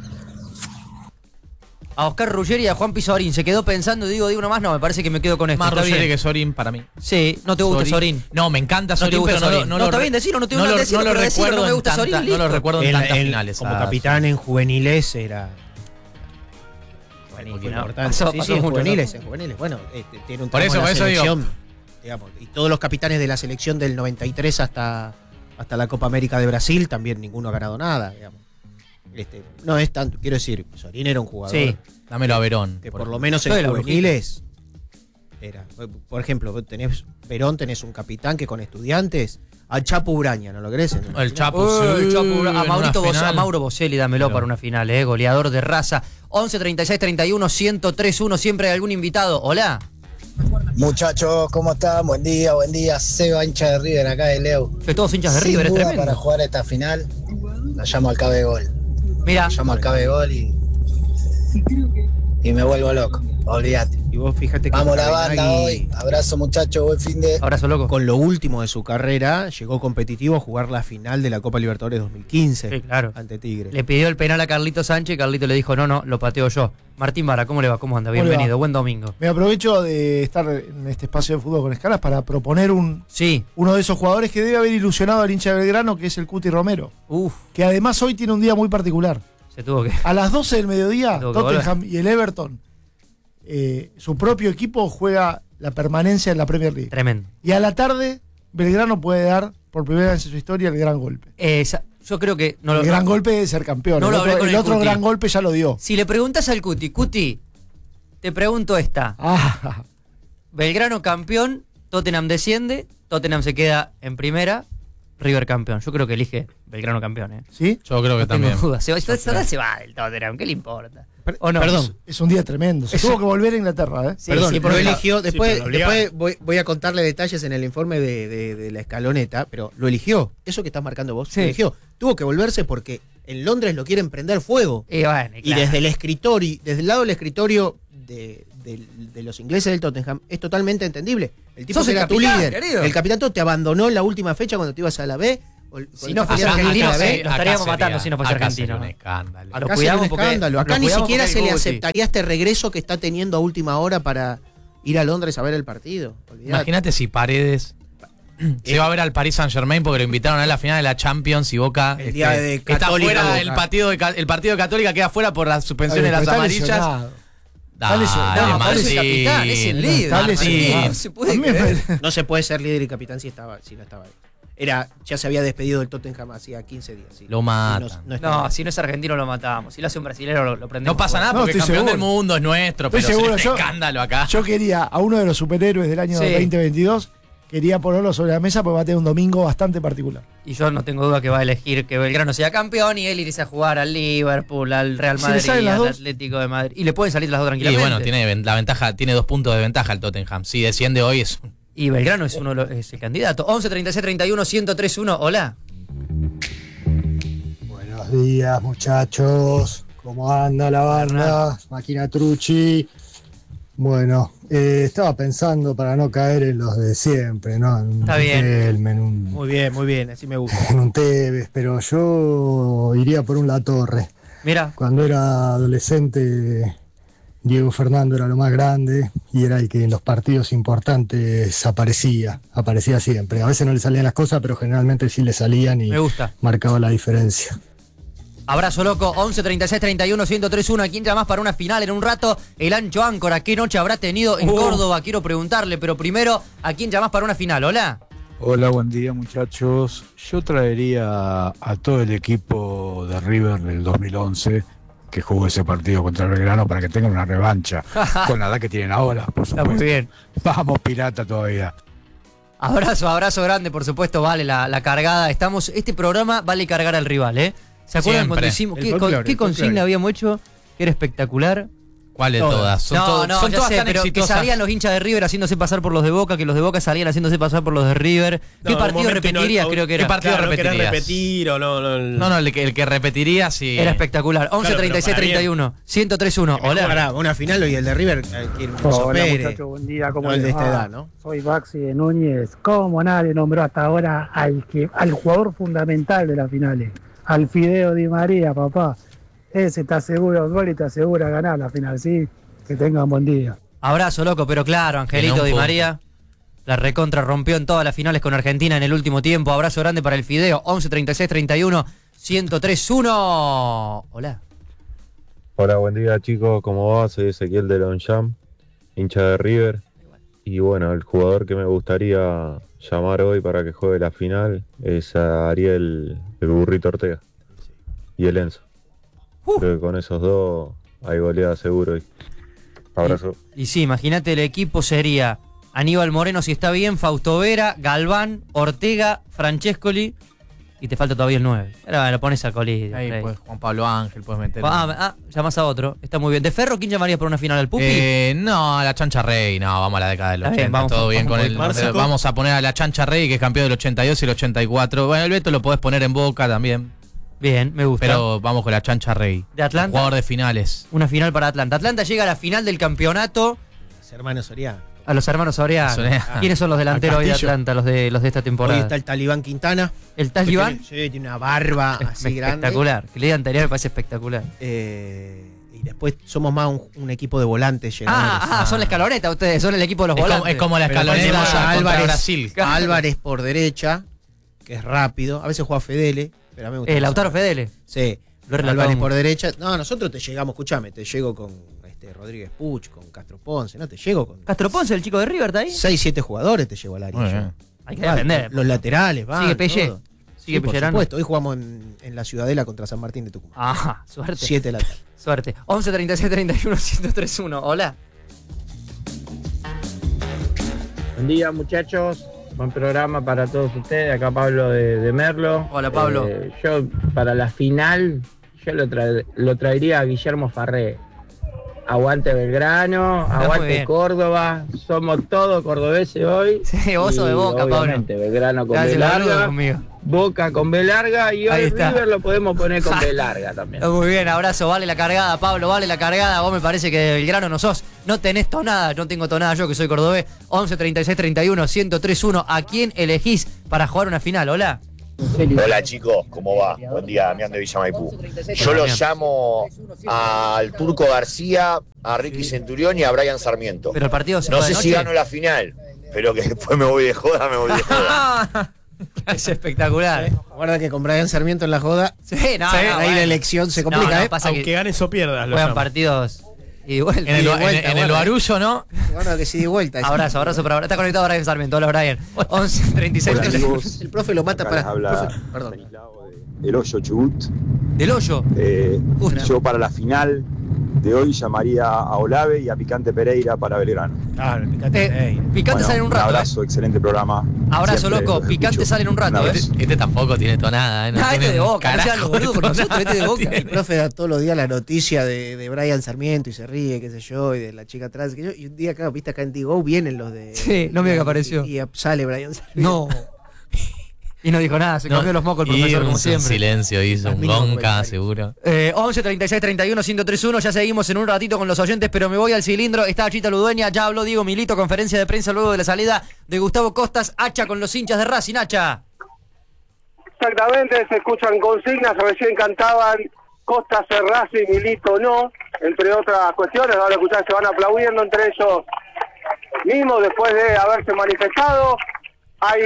A Oscar Ruggeri y a Juan Pizorín. Se quedó pensando, digo, digo nomás, no, me parece que me quedo con esto. Más Está Ruggeri bien. que Sorín para mí. Sí, no te gusta Sorín. No, me encanta No te Sorín, gusta pero no, lo- Sorín. no No, lo está re- bien decirlo, no te no gusta lo- decirlo, no lo pero decirlo, recuerdo no me en gusta tanta- Sorín, no lo listo. recuerdo en En- tantas en- finales. como a capitán en juveniles era Buenísimo, muy ¿no? importante. Pasó- sí, pasó sí, en mucho, ¿no? juveniles, en juveniles. Bueno, este, tiene un Por tramo eso, en la por eso digo. selección, digamos, y todos los capitanes de la selección del noventa y tres hasta, hasta la Copa América de Brasil, también ninguno ha ganado nada, digamos. Este, no es tanto, quiero decir, Sorín era un jugador Sí. Dámelo a Verón. que por lo menos Soy en la juveniles era. Por ejemplo, vos tenés Verón, tenés un capitán que con Estudiantes, al Chapo Uraña, ¿no lo crees? El Chapo, Uy, sí, Chapo, en a, Maurito una Bos- final. a Mauro Boselli, dámelo Pero- para una final, eh, goleador de raza. once, treinta y seis, treinta y uno, ciento tres punto uno. Siempre hay algún invitado. Hola. Muchachos, ¿cómo están? Buen día, buen día. Seba, hincha de River, acá de Leo. Que todos hinchas de Sin River, es duda, tremendo. para jugar esta final, la llamo al cabe gol. Mira, La llamo al cabe gol y, y me vuelvo loco. Olvídate. Y vos fíjate que Vamos la banda Cabenagui, hoy. Abrazo, muchachos. Buen fin de. abrazo loco. con lo último de su carrera, llegó competitivo a jugar la final de la Copa Libertadores dos mil quince Sí, claro. ante Tigre. Le pidió el penal a Carlito Sánchez y Carlito le dijo, no, no, lo pateo yo. Martín Vara, ¿cómo le va? ¿Cómo anda? ¿Cómo le Bienvenido, va? buen domingo. Me aprovecho de estar en este espacio de fútbol con escalas para proponer un, Sí. uno de esos jugadores que debe haber ilusionado al hincha de Belgrano, que es el Cuti Romero. Uf, Que además hoy tiene un día muy particular. se tuvo que... A las doce del mediodía, Tengo que Tottenham y el Everton, eh, su propio equipo juega la permanencia en la Premier League. Tremendo. Y a la tarde, Belgrano puede dar por primera vez en su historia el gran golpe. Eh, esa- yo creo que... No lo, el gran golpe de ser campeón. no el lo otro, hablé con el el otro Cuti. gran golpe ya lo dio. Si le preguntas al Cuti, Cuti, te pregunto esta. Ah, Belgrano campeón, Tottenham desciende, Tottenham se queda en primera, River campeón. Yo creo que elige Belgrano campeón, ¿eh? ¿sí? Yo creo que No tengo también. dudas. Se va, Yo se, creo. se va del Tottenham, ¿qué le importa? Per- ¿O no? Perdón, Es un día tremendo. Se tuvo que volver a Inglaterra, ¿eh? Sí, perdón, sí, lo porque- eligió. Después, pero lo obligaron. después voy, voy a contarle detalles en el informe de, de- de la escaloneta, pero lo eligió. Eso que estás marcando vos, Sí. lo eligió. Tuvo que volverse porque en Londres lo quieren prender fuego. Y, bueno, y y claro. desde el escritorio, desde el lado del escritorio de, de, de los ingleses del Tottenham, es totalmente entendible. El tipo Sos que el era tu capitán, líder. querido. El capitán te abandonó en la última fecha cuando te ibas a la B. O, Si no fuese argentino, sí, lo estaríamos matando si no fuese argentino. Un escándalo. A lo Acá cuidamos sería un porque- escándalo. Acá lo ni cuidamos siquiera porque se hay le Guti. aceptaría este regreso que está teniendo a última hora para ir a Londres a ver el partido. Olvidate. Imagínate si Paredes se va a ver al Paris Saint Germain porque lo invitaron a la final de la Champions y Boca El día de está Católica, fuera Boca. el partido de, Ca- el partido de Católica queda fuera por la suspensión de Está las amarillas. lesionado. Dale, lesionado. No, pero es el Martín. capitán, es el líder. Está lesionado. Martín, no se puede A mí me creer. parece- No se puede ser líder y capitán si estaba, si no estaba ahí. Era, ya se había despedido del Tottenham hacía quince días. sí. Lo Sí, matan. no- no estaba. No, si no es argentino lo matamos. Si lo hace un brasilero lo, lo prendemos. No pasa nada No, porque el estoy campeón seguro. del mundo es nuestro, Estoy pero seguro, es yo- un escándalo acá. Yo quería a uno de los superhéroes del año Sí. veinte veintidós, quería ponerlo sobre la mesa porque va a tener un domingo bastante particular. Y yo no tengo duda que va a elegir que Belgrano sea campeón y él irse a jugar al Liverpool, al Real Si le Madrid, salen las al dos. Atlético de Madrid. Y le pueden salir las dos Y tranquilamente. bueno, tiene ven- la ventaja, tiene dos puntos de ventaja el Tottenham. Si desciende hoy es un- Y Belgrano es uno de los, es el candidato. once treinta y seis treinta y uno ciento tres uno. Hola. Buenos días, muchachos. ¿Cómo anda la banda? Máquina Truchi. Bueno, eh, estaba pensando para no caer en los de siempre, ¿no? En un Está bien. Riquelme, en un, Muy bien, muy bien, así me gusta. en un Tevez, pero yo iría por un La Torre. Mira. Cuando era adolescente, Diego Fernando era lo más grande y era el que en los partidos importantes aparecía, aparecía siempre. A veces no le salían las cosas, pero generalmente sí le salían y Me gusta. marcaba la diferencia. Abrazo loco. once treinta y seis treinta y uno ciento tres uno. ¿A quién llamás para una final en un rato? El Ancho Áncora. ¿Qué noche habrá tenido en Uh. Córdoba? Quiero preguntarle, pero primero, ¿a quién llamás para una final? Hola. Hola, buen día muchachos. Yo traería a todo el equipo de River del dos mil once que jugó ese partido contra el Belgrano para que tengan una revancha con la edad que tienen ahora, por Está supuesto. muy bien. Vamos, pirata todavía. Abrazo, abrazo grande, por supuesto, vale la, la cargada. Estamos, este programa vale cargar al rival, ¿eh? ¿Se acuerdan Siempre. cuando hicimos El qué, folclore, con- qué el consigna folclore. habíamos hecho? Que era espectacular. ¿Cuál de Todas. todas? Son, no, todo- no, son ya todas sé, tan pero que exitosas. salían los hinchas de River haciéndose pasar por los de Boca, que los de Boca salían haciéndose pasar por los de River. ¿Qué No, partido un momento repetirías? no- Creo que ¿Qué era. partido Claro, no querés repetirías? repetir o no. no, No, no, el que, el que repetiría sí. Era espectacular. once treinta y seis treinta y uno ciento tres uno. Hola. Pará, una final y el de River, eh, que Mozo Hola Pérez. muchachos, buen día, ¿cómo No el les de esta va? edad, ¿no? Soy Baxi de Núñez. ¿Cómo nadie nombró hasta ahora al que al jugador fundamental de las finales? Al Fideo Di María, papá. Ese está seguro un gol y te asegura ganar la final, ¿sí? Que tengan buen día. Abrazo, loco, pero claro, Angelito En un Di punto. María. La recontra rompió en todas las finales con Argentina en el último tiempo. Abrazo grande para el Fideo. once treinta y seis treinta y uno ciento tres uno. Hola. Hola, buen día chicos, ¿cómo va? Soy Ezequiel de Longchamp, hincha de River. Y bueno, el jugador que me gustaría llamar hoy para que juegue la final es a Ariel, el Burrito Ortega, y el Enzo. Creo que con esos dos hay goleada seguro hoy. Abrazo. Y sí, imagínate, el equipo sería Aníbal Moreno, si está bien, Fausto Vera, Galván, Ortega, Francescoli, y te falta todavía el nueve. Ahora lo pones a Colí. Ahí pues Juan Pablo Ángel, puedes meter. Ah, ah, llamás a otro. Está muy bien. ¿De Ferro quién llamarías para una final al Pupi? Eh, no, a la Chancha Rey, no, vamos a la década del Está bien, ochenta, vamos, todo bien vamos, con el. Marcico. Vamos a poner a la Chancha Rey, que es campeón del ochenta y dos y el ochenta y cuatro. Bueno, el Beto lo podés poner en Boca también. Bien, me gusta. Pero vamos con la Chancha Rey. ¿De Atlanta? Jugador de finales. Una final para Atlanta. Atlanta llega a la final del campeonato. Los hermanos Soriano. A los hermanos Soriano. Soriano. ¿Quiénes son los delanteros hoy de Castillo. Atlanta, los de los de esta temporada? Hoy está el Talibán Quintana. ¿El Talibán? Sí, tiene una barba así grande. Espectacular. Que el día anterior me parece espectacular. Eh, y después somos más un, un equipo de volantes llegadores. Ah, ah, son la escaloneta ustedes, son el equipo de los Es como- volantes. es como la Pero escaloneta tenemos a contra Álvarez, Brasil. a Álvarez por derecha, que es rápido. A veces juega Fedele, pero a mí me gusta Eh, más Lautaro Álvarez. Fedele. Sí. Lo he relatado Álvarez mucho. por derecha. No, nosotros te llegamos, escúchame, te llego con este Rodríguez Puch, con Castro Ponce, no te llego con Castro Ponce, el chico de River, ¿está ahí? seis, siete jugadores te llevo al área. Muy yo. bien. Hay que Va, defender. Los laterales, van. Sigue Pelle. todo. Sigue Sí, por Pellerano. supuesto. Hoy jugamos en, en la Ciudadela contra San Martín de Tucumán. Ah, suerte. Siete laterales. Suerte. once treinta y seis treinta y uno ciento tres uno. Hola. Buen día muchachos, buen programa para todos ustedes, acá Pablo de, de Merlo. Hola, Pablo. Eh, yo para la final, yo lo, tra- lo traería a Guillermo Farré. Aguante Belgrano, muy aguante bien. Córdoba, somos todos cordobeses hoy. Sí, vos sos de Y Boca, Pablo. obviamente, Belgrano con Te haces B boludo larga, conmigo. Boca con B larga y Ahí hoy está. River lo podemos poner con B larga también. Muy bien, abrazo, vale la cargada, Pablo, vale la cargada. Vos me parece que de Belgrano no sos, no tenés tonada, no tengo tonada yo que soy cordobés. once treinta y seis treinta y uno ciento tres uno. ¿A quién elegís para jugar una final? Hola. Hola chicos, ¿cómo va? Buen día, Damián de Villa Maipú. Yo los llamo al Turco García, a Ricky Centurión y a Brian Sarmiento. Pero el partido se No juega sé de si noche. gano la final, pero que después me voy de joda, me voy de joda. Es espectacular. Guarda que con Brian Sarmiento en la joda. Sí, no, sí, no, ahí bueno. la elección se complica, No, no, ¿eh? pasa Aunque que ganes o pierdas. lo juegan llamo. partidos y vuelta. En el, Y de en el- vuelta, en el guarda. Barullo, ¿no? Guarda que sí de vuelta. Abrazo, abrazo para Está conectado Brian Sarmiento. Hola, Brian. once treinta y seis Hola, treinta y uno. amigos. El profe lo mata Acá para. les habla profe, perdón. El Hoyo Chubut. Del hoyo. Eh, Justo. yo para la final de hoy llamaría a Olave y a Picante Pereira para Belgrano. Claro, el picante. Eh, ey. Picante Bueno, sale en un un rato. abrazo, excelente programa. ¿eh? Abrazo, Siempre loco. los Picante escucho. sale en un rato, Un ¿eh? abrazo. Este tampoco tiene tonada, ¿eh? No Ah, este tiene de un Boca, no sean carajo los boludos con de nosotros, este de tonada, Boca. tiene. El profe da todos los días la noticia de, de Brian Sarmiento y se ríe, qué sé yo, y de la chica trans. Que yo, y un día, claro, viste acá en Tigo, vienen los de. Sí, no me diga que apareció. Y, y sale Brian Sarmiento. No. Y no dijo nada, se No, comió los mocos el y profesor, un como siempre. silencio, hizo un mínimo gonca, comentario. seguro. Eh, once treinta y seis treinta y uno ciento tres uno. Ya seguimos en un ratito con los oyentes, pero me voy al cilindro. Está Chita Ludueña, ya habló Diego Milito, conferencia de prensa luego de la salida de Gustavo Costas. Hacha con los hinchas de Racing, Hacha. Exactamente, se escuchan consignas, recién cantaban Costa Racing, Milito no, entre otras cuestiones. Ahora escuchar, se van aplaudiendo entre ellos mismos después de haberse manifestado. Hay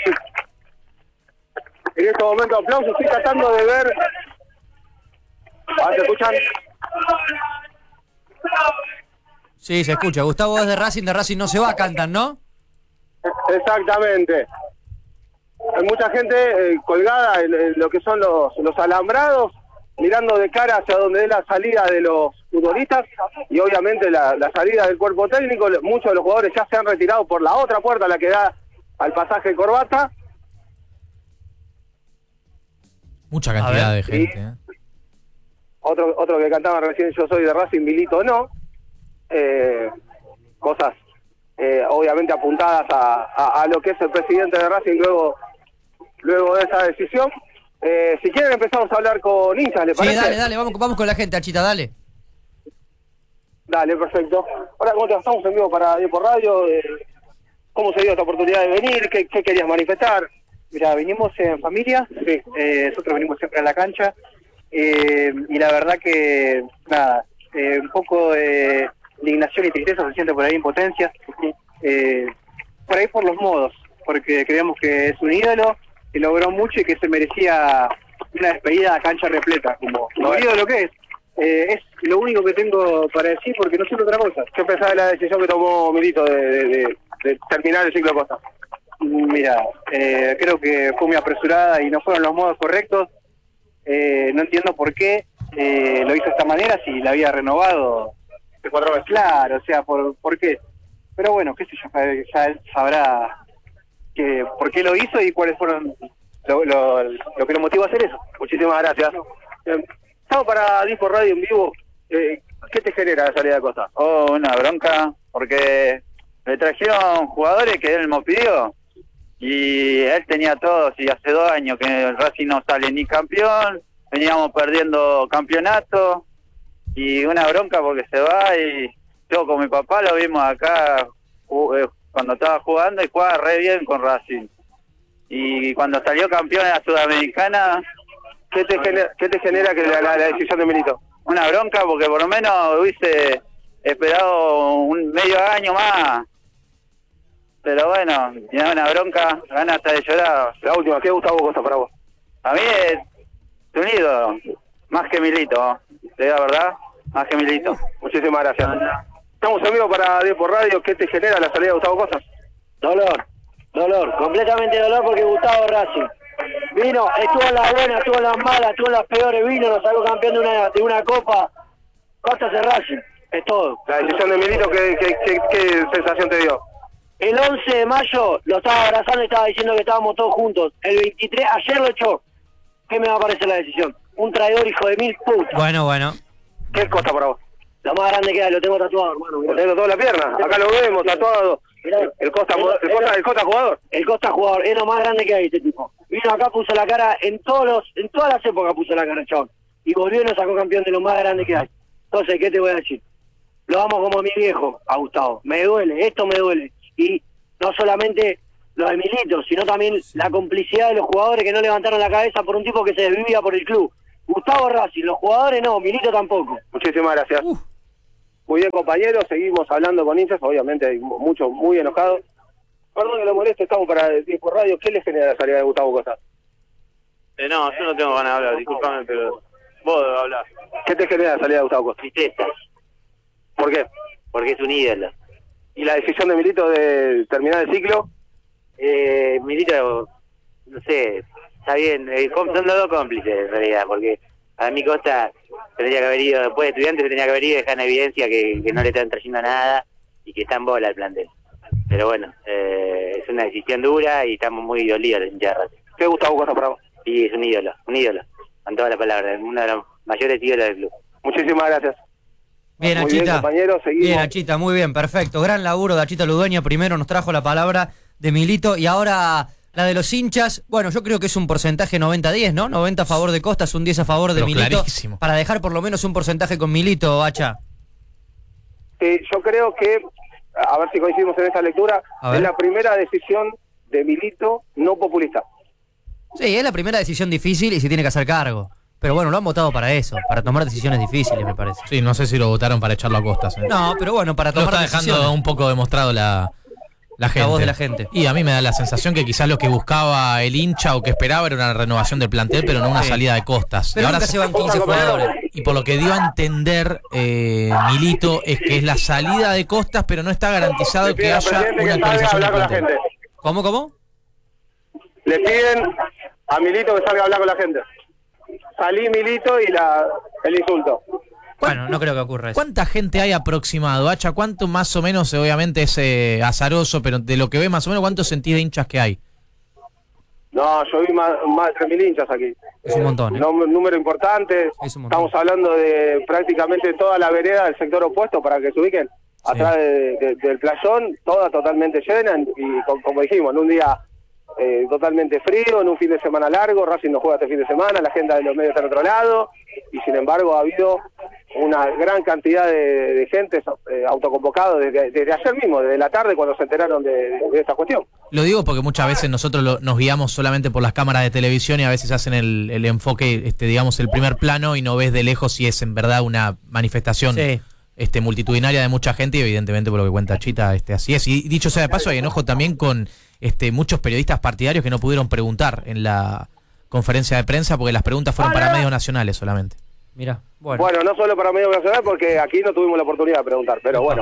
en estos momentos aplausos, estoy tratando de ver. ¿Ah, se escuchan? Sí, se escucha. Gustavo es de Racing, de Racing no se va, cantan, ¿no? Exactamente. Hay mucha gente eh, colgada en, en lo que son los, los alambrados, mirando de cara hacia donde es la salida de los futbolistas y obviamente la, la salida del cuerpo técnico. Muchos de los jugadores ya se han retirado por la otra puerta, la que da al pasaje de Corbata. Mucha cantidad ver, de gente. ¿eh? Otro otro que cantaba recién, yo soy de Racing, Milito no. Eh, cosas eh, obviamente apuntadas a, a, a lo que es el presidente de Racing luego luego de esa decisión. Eh, si quieren empezamos a hablar con hinchas, ¿le Sí, parece? dale, dale, vamos, vamos con la gente, Achita, dale. Dale, perfecto. Hola, ¿cómo te estamos en vivo para Diego por Radio? Eh, ¿Cómo se dio esta oportunidad de venir? ¿Qué, qué querías manifestar? Mira, venimos en familia, sí. eh, nosotros venimos siempre a la cancha eh, y la verdad que, nada, eh, un poco de indignación y tristeza se siente por ahí, impotencia, eh, por ahí por los modos, porque creemos que es un ídolo, que logró mucho y que se merecía una despedida a cancha repleta, como lo ídolo que es. Eh, es lo único que tengo para decir porque no sé otra cosa. ¿Qué pensás de la decisión que tomó Milito de, de, de, de terminar el ciclo de Costa? Mira, eh, creo que fue muy apresurada y no fueron los modos correctos. Eh, no entiendo por qué eh, lo hizo de esta manera si la había renovado. ¿De cuatro veces? Claro, o sea, ¿por, por qué? Pero bueno, qué sé yo, ya él sabrá que, por qué lo hizo y cuáles fueron lo, lo, lo que lo motivó a hacer eso. Muchísimas gracias. Bien. Estamos para Dispo Radio en vivo. Eh, ¿Qué te genera la salida de Costa? Oh, una bronca, porque le trajeron jugadores que él me pidió y él tenía todos y hace dos años que el Racing no sale ni campeón, veníamos perdiendo campeonato y una bronca porque se va y yo con mi papá lo vimos acá cuando estaba jugando y jugaba re bien con Racing y cuando salió campeón en la Sudamericana. ¿Qué te genera, qué te genera que la, la, la decisión de Milito? Una bronca porque por lo menos hubiese esperado un medio año más. Pero bueno, me da una bronca, ganas hasta de llorar. La última, ¿qué Gustavo Costa para vos? A mí es un ídolo, más que Milito, te digo la verdad, más que Milito. Muchísimas gracias. Estamos en vivo para Dispo Radio. ¿Qué te genera la salida de Gustavo Costa? Dolor, dolor, completamente dolor porque Gustavo Racing vino, estuvo en las buenas, estuvo en las malas, estuvo en las peores, vino, nos sacó campeón de una, de una copa. Costa es Racing, es todo. La decisión de Milito, ¿qué, qué, qué, qué sensación te dio? El once de mayo lo estaba abrazando y estaba diciendo que estábamos todos juntos. El veintitrés, ayer lo echó. ¿Qué me va a parecer la decisión? Un traidor, hijo de mil putas. Bueno, bueno. ¿Qué es Costa para vos? Lo más grande que hay, lo tengo tatuado, hermano. Lo tengo toda la pierna, acá lo vemos, tatuado. Mirá, El Costa, el Costa, el Costa jugador. El Costa jugador, es lo más grande que hay este tipo. Vino acá, puso la cara, en todos los, en todas las épocas puso la cara, chabón. Y volvió y nos sacó campeón de lo más grande que hay. Entonces, ¿qué te voy a decir? Lo amo como mi viejo, a Gustavo. Me duele, esto me duele. Y no solamente lo de Milito, sino también la complicidad de los jugadores que no levantaron la cabeza por un tipo que se desvivía por el club. Gustavo Racing, los jugadores no, Milito tampoco. Muchísimas gracias. Uh. Muy bien, compañeros, seguimos hablando con hinchas, obviamente hay muchos muy enojados. Perdón que lo moleste, estamos para el Tiempo Radio. ¿Qué le genera la salida de Gustavo Costa? Eh, no, yo no tengo ganas de hablar, discúlpame, pero vos debes hablar. ¿Qué te genera la salida de Gustavo Costa? Tristeza. ¿Por qué? Porque es un ídolo. ¿Y la decisión de Milito de terminar el ciclo? Eh, Milito, no sé, está bien, eh, son los dos cómplices en realidad, porque a mí Costa tendría que haber ido, después de Estudiantes tendría que haber ido y dejar en evidencia que, que no le están trayendo nada y que está en bola el plantel. Pero bueno, eh, es una decisión dura y estamos muy dolidos los hinchas de Racing. ¿Qué Gustavo Costa para vos? Sí, es un ídolo, un ídolo, con toda la palabra, uno de los mayores ídolos del club. Muchísimas gracias. Bien, muy Achita. Bien, compañero, seguimos. Bien, Achita, muy bien, perfecto. Gran laburo de Achita Ludueña. Primero nos trajo la palabra de Milito y ahora la de los hinchas. Bueno, yo creo que es un porcentaje noventa diez, ¿no? noventa a favor de Costas, un diez a favor de Pero Milito. clarísimo. Para dejar por lo menos un porcentaje con Milito, Hacha. Sí, yo creo que, a ver si coincidimos en esta lectura, es la primera decisión de Milito no populista. Sí, es la primera decisión difícil y se tiene que hacer cargo. Pero bueno, lo han votado para eso, para tomar decisiones difíciles, me parece. Sí, no sé si lo votaron para echarlo a Costas. ¿eh? No, pero bueno, para Lo tomar está dejando decisiones. un poco demostrado la, la gente. La voz de la gente. Y a mí me da la sensación que quizás lo que buscaba el hincha o que esperaba era una renovación del plantel, pero no una Sí. salida de Costas. Pero y ahora nunca se van quince jugadores. Y por lo que dio a entender eh, Milito es que es la salida de Costas, pero no está garantizado que haya una actualización del plantel. ¿Cómo, cómo? Le piden a Milito que salga a hablar con la gente. Salí Milito y la el insulto. Bueno, no creo que ocurra eso. ¿Cuánta gente hay aproximado, Hacha? ¿Cuánto más o menos, obviamente es eh, azaroso, pero de lo que ve más o menos, ¿cuántos sentís de hinchas que hay? No, yo vi más, más de tres mil hinchas aquí. Es un montón, ¿eh? Un número importante. Es un montón. Estamos hablando de prácticamente toda la vereda del sector opuesto, para que se ubiquen, atrás de, de, del playón, toda totalmente llena. Y como, como dijimos, en un día eh, totalmente frío, en un fin de semana largo, Racing no juega este fin de semana, la agenda de los medios está en otro lado, y sin embargo ha habido una gran cantidad de, de gente eh, autoconvocados desde, desde ayer mismo, desde la tarde, cuando se enteraron de, de esta cuestión. Lo digo porque muchas veces nosotros lo, nos guiamos solamente por las cámaras de televisión y a veces hacen el, el enfoque, este, digamos, el primer plano y no ves de lejos si es en verdad una manifestación Sí. este, multitudinaria de mucha gente y evidentemente por lo que cuenta Chita, este, así es. Y dicho sea de paso, hay enojo también con este, muchos periodistas partidarios que no pudieron preguntar en la conferencia de prensa porque las preguntas fueron para medios nacionales solamente. Mira, bueno. Bueno, no solo para medio nacional, porque aquí no tuvimos la oportunidad de preguntar, pero bueno.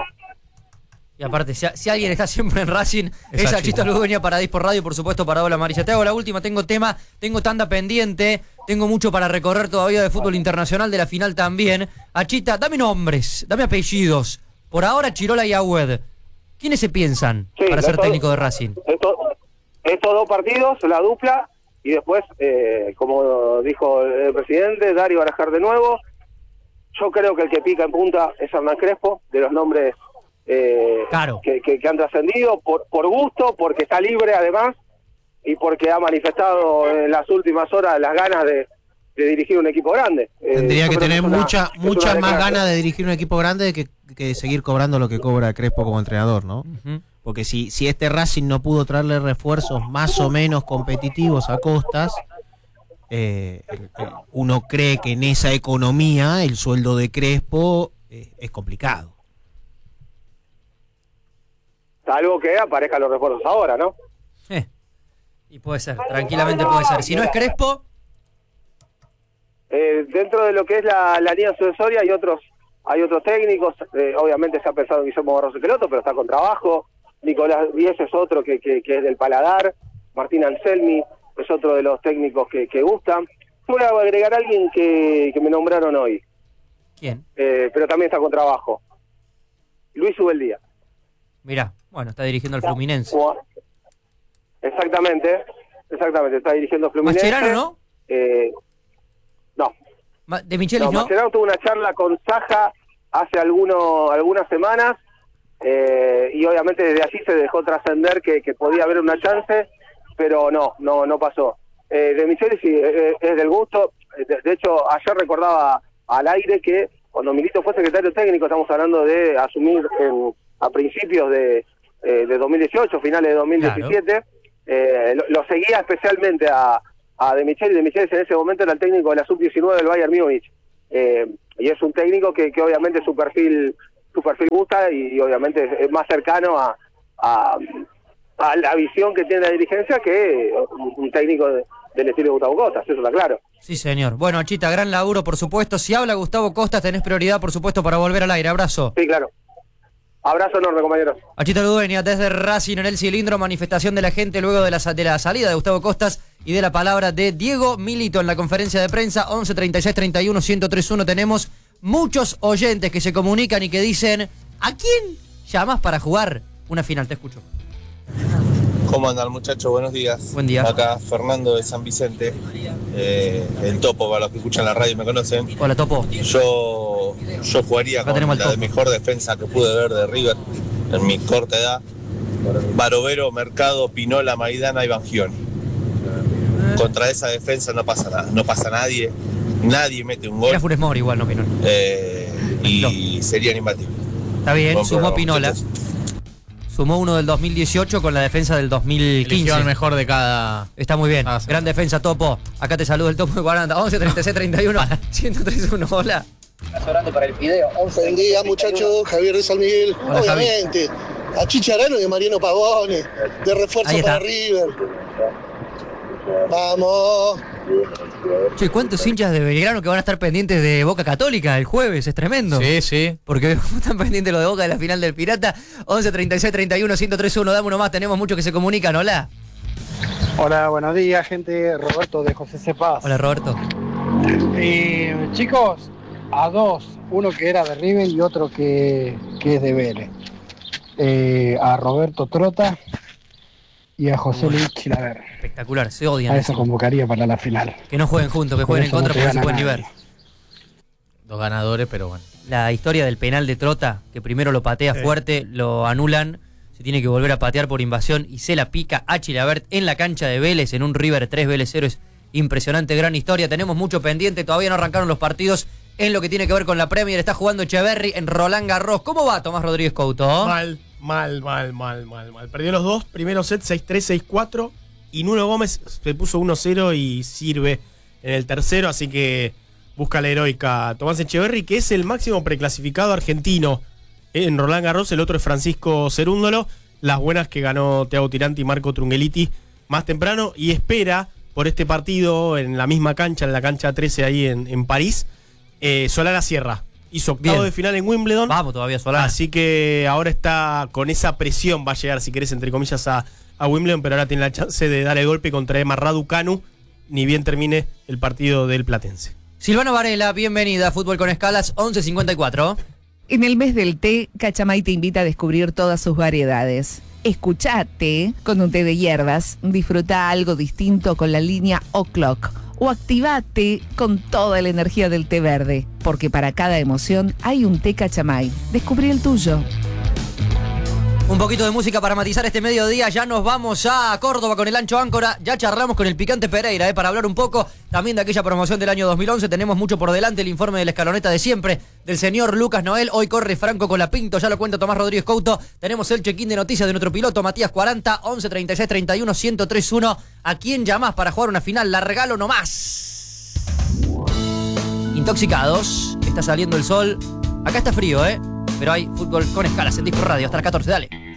Y aparte, si, si alguien está siempre en Racing, Es es Achita. Achita Ludueña para Dispor Radio y por supuesto para Hola Amarilla. Te hago la última, tengo tema, tengo tanda pendiente, tengo mucho para recorrer todavía de fútbol internacional, de la final también. Achita, dame nombres, dame apellidos. Por ahora Chirola y Agüed. ¿Quiénes se piensan Sí, para ser estos- técnico de Racing? Esto, estos dos partidos, la dupla, y después, eh, como dijo el presidente, Dario Barajar de nuevo. Yo creo que el que pica en punta es Hernán Crespo, de los nombres eh, Claro. que, que, que han trascendido, por, por gusto, porque está libre además, y porque ha manifestado en las últimas horas las ganas de, de dirigir un equipo grande. Eh, Tendría yo que creo tener es una- mucha, es una muchas más declaración. ganas de dirigir un equipo grande que, que de seguir cobrando lo que cobra Crespo como entrenador, ¿no? Porque si, si este Racing no pudo traerle refuerzos más o menos competitivos a Costas, eh, el- el- uno cree que en esa economía el sueldo de Crespo eh, es complicado. Salvo que aparezcan los refuerzos ahora, ¿no? Eh, y puede ser, tranquilamente puede ser. Si no es Crespo, Eh, dentro de lo que es la, la línea sucesoria hay otros hay otros técnicos, eh, obviamente se ha pensado en Guillermo Barroso Queloto, pero está con trabajo. Nicolás Díez es otro que, que, que es del paladar. Martín Anselmi es otro de los técnicos que, que gustan. Voy a agregar a alguien que, que me nombraron hoy, ¿quién? eh, pero también está con trabajo. Luis Ubeldía. Mirá, bueno, está dirigiendo al Fluminense. Exactamente, exactamente, está dirigiendo Fluminense. Mascherano, ¿no? Eh, no. Ma- De Michelis, No, ¿no? Mascherano tuvo una charla con Saja hace alguno, algunas semanas eh, y obviamente desde allí se dejó trascender que, que podía haber una chance, pero no, no, no pasó. Eh, de Micheli sí, eh, es del gusto. De, de hecho, ayer recordaba al aire que cuando Milito fue secretario técnico, estamos hablando de asumir en, a principios de, eh, de dos mil dieciocho, finales de dos mil diecisiete, claro. eh, lo, lo seguía especialmente a, a De Micheli. De Micheli en ese momento era el técnico de la sub diecinueve del Bayern Múnich, eh, y es un técnico que, que obviamente su perfil su perfil gusta y, y obviamente es, es más cercano a, a, a la visión que tiene la dirigencia que un, un técnico de, del estilo de Gustavo Costas, eso está claro. Sí, señor. Bueno, Achita, gran laburo, por supuesto. Si habla Gustavo Costas, tenés prioridad, por supuesto, para volver al aire. Abrazo. Sí, claro. Abrazo enorme, compañeros. Achita Ludueña, desde Racing en el cilindro, manifestación de la gente luego de la, de la salida de Gustavo Costas y de la palabra de Diego Milito en la conferencia de prensa. Once treinta y seis treinta y uno ciento tres uno. Tenemos muchos oyentes que se comunican y que dicen: ¿a quién llamás para jugar una final? Te escucho. ¿Cómo andan, muchachos? Buenos días. Buen día. Acá Fernando de San Vicente, eh, el Topo, para los que escuchan la radio y me conocen. Hola, Topo. Yo, yo jugaría Acá con la Topo. de mejor defensa que pude ver de River en mi corta edad. Barovero, Mercado, Pinola, Maidana y Bangioni. Contra esa defensa no pasa nada, no pasa nadie, nadie mete un gol. Era Funes Mori igual, no Pinola. Eh, y no. Serían imbatibles. Está bien, Buen sumó programa, Pinola. muchachos. Sumó uno del dos mil dieciocho con la defensa del dos mil quince. Eligió el mejor de cada... Está muy bien. Ah, sí. Gran defensa, Topo. Acá te saluda el Topo de cuarenta. once treinta y seis treinta y uno ciento tres uno. Hola. Para el video. Buen día, muchachos. Javier de San Miguel. Hola, Obviamente. A Chicharano y a Mariano Pavone. De refuerzo Ahí está. para River. Vamos. Che, ¿cuántos hinchas de Belgrano que van a estar pendientes de Boca Católica el jueves? Es tremendo. Sí, sí. Porque están pendientes los de Boca de la final del Pirata. Once treinta y seis treinta y uno ciento tres uno. Dame uno más, tenemos muchos que se comunican. Hola. Hola, buenos días, gente. Roberto de José C. Paz. Hola, Roberto. Eh, chicos, a dos. Uno que era de River y otro que, que es de Vélez. Eh, a Roberto Trota y a José Luis Chilaver. Espectacular, se odian. A eso convocaría para la final. Que no jueguen juntos, que Con jueguen en eso contra no te porque no se gana pueden ni nadie. ver. Dos ganadores, pero bueno. La historia del penal de Trota, que primero lo patea Sí. fuerte, lo anulan, se tiene que volver a patear por invasión y se la pica a Chilavert en la cancha de Vélez, en un River tres Vélez cero. Es impresionante, gran historia. Tenemos mucho pendiente, todavía no arrancaron los partidos en lo que tiene que ver con la Premier. Está jugando Echeverry en Roland Garros. ¿Cómo va Tomás Rodríguez Couto? Mal, mal, mal, mal, mal, mal. Perdió los dos, primero set seis tres, seis cuatro. Y Nuno Gómez se puso uno cero y sirve en el tercero, así que busca la heroica Tomás Echeverry, que es el máximo preclasificado argentino en Roland Garros. El otro es Francisco Cerúndolo. Las buenas que ganó Thiago Tirante y Marco Trungeliti más temprano. Y espera por este partido en la misma cancha, en la cancha trece ahí en, en París, eh, Solana Sierra. Hizo octavo Bien. de final en Wimbledon. Vamos todavía Solana. Así que ahora está con esa presión, va a llegar, si querés, entre comillas, a, a Wimbledon, pero ahora tiene la chance de dar el golpe contra Emma Raducanu, ni bien termine el partido del Platense. Silvana Varela, bienvenida a Fútbol con Escalas, once cincuenta y cuatro. En el mes del té, Cachamay te invita a descubrir todas sus variedades. Escuchate con un té de hierbas, disfruta algo distinto con la línea O'Clock o activate con toda la energía del té verde, porque para cada emoción hay un té Cachamay. Descubrí el tuyo. Un poquito de música para matizar este mediodía. Ya nos vamos a Córdoba con el Ancho Áncora. Ya charlamos con el Picante Pereira, eh, para hablar un poco también de aquella promoción del año dos mil once. Tenemos mucho por delante. El informe de la escaloneta de siempre del señor Lucas Noel. Hoy corre Franco con la Pinto. Ya lo cuenta Tomás Rodríguez Couto. Tenemos el check-in de noticias de nuestro piloto Matías cuarenta. once treinta y seis treinta y uno ciento tres uno. ¿A quién llamás para jugar una final? La regalo nomás. Intoxicados. Está saliendo el sol. Acá está frío, ¿eh? Pero hay Fútbol con Escalas en Disco Radio. Hasta las catorce. Dale.